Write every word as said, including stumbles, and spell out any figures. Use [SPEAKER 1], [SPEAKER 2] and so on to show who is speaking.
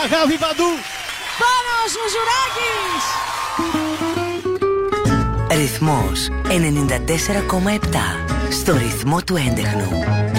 [SPEAKER 1] Αγάπη παντού.
[SPEAKER 2] Πάνος Μουζουράκης.
[SPEAKER 3] Ρυθμός ενενήντα τέσσερα κόμμα επτά. Στο ρυθμό του έντεχνου.